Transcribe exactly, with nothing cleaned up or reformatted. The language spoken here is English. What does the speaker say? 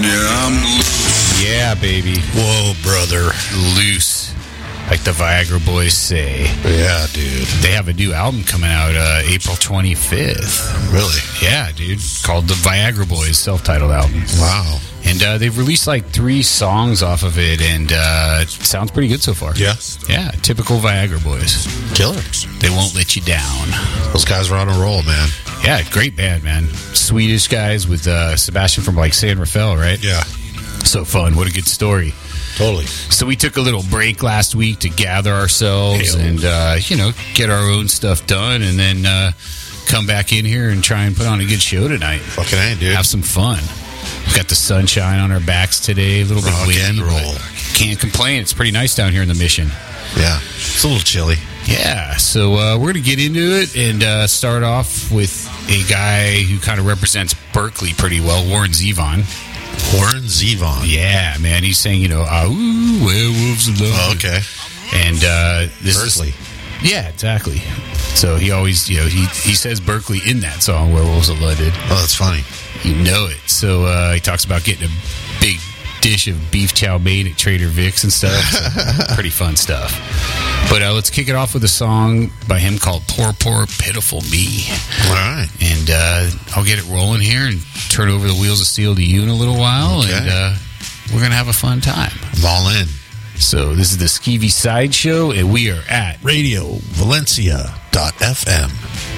California. I'm loose. Yeah, baby. Whoa, brother. Loose. Like the Viagra Boys say. Yeah, dude. They have a new album coming out uh, April twenty-fifth. Really? Yeah, dude. Called the Viagra Boys, self-titled album. Wow. And uh, they've released like three songs off of it, and uh, it sounds pretty good so far. Yeah? Yeah, typical Viagra Boys. Killer. They won't let you down. Those guys are on a roll, man. Yeah, great band, man. Swedish guys with uh, Sebastian from like San Rafael, right? Yeah. So fun. What a good story. Totally. So we took a little break last week to gather ourselves Hey-o. and, uh, you know, get our own stuff done, and then uh, come back in here and try and put on a good show tonight. Fucking A, dude. Have some fun. We've got the sunshine on our backs today, a little bit Rock windy, and roll. but can't complain. It's pretty nice down here in the Mission. Yeah. It's a little chilly. Yeah, so uh, we're going to get into it and uh, start off with a guy who kind of represents Berkeley pretty well, Warren Zevon. Warren Zevon. Yeah, man, he's saying, you know, ah, ooh, werewolves of love. Oh, okay. And uh, this Berkeley. is... Yeah, exactly. So he always, you know, he, he says Berkeley in that song, Werewolves of London. Oh, that's funny. You know it. So uh, he talks about getting a big dish of beef chow mein at Trader Vic's and stuff. So pretty fun stuff. But uh, let's kick it off with a song by him called Poor, Poor, Pitiful Me. All right. And uh, I'll get it rolling here and turn over the wheels of steel to you in a little while. Okay. And uh, we're going to have a fun time. I'm all in. So this is the Skeevy Sideshow, and we are at Radio Valencia dot F M.